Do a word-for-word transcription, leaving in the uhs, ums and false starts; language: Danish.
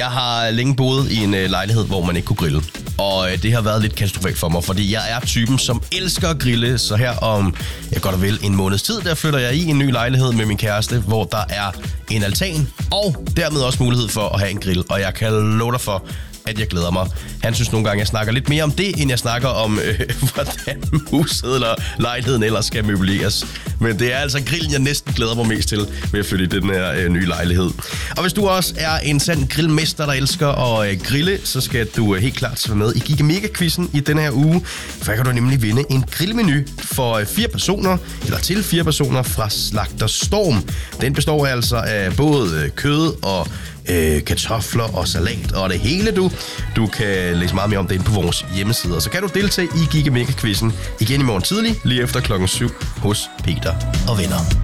Jeg har længe boet i en øh, lejlighed, hvor man ikke kunne grille. Og øh, det har været lidt katastrofalt for mig, fordi jeg er typen, som elsker at grille. Så her om, jeg godt og vel, en måneds tid, der flytter jeg i en ny lejlighed med min kæreste, hvor der er en altan, og dermed også mulighed for at have en grill. Og jeg kan love dig for, at jeg glæder mig. Han synes nogle gange, jeg snakker lidt mere om det, end jeg snakker om, øh, hvordan huset eller lejligheden ellers skal møbleres. Men det er altså grillen, jeg næsten glæder mig mest til ved at flytte i den her øh, nye lejlighed. Og hvis du også er en sand grillmester, der elsker at øh, grille, så skal du øh, helt klart være med i Gigamega-quizzen i denne her uge. For kan du nemlig vinde en grillmenu for øh, fire personer, eller til fire personer fra Slagter Storm. Den består altså af både øh, kød og Øh, kartofler og salat og det hele, du. Du kan læse meget mere om det inde på vores hjemmeside. Og så kan du deltage i Gigamega-quizzen igen i morgen tidlig, lige efter klokken syv hos Peter og venner.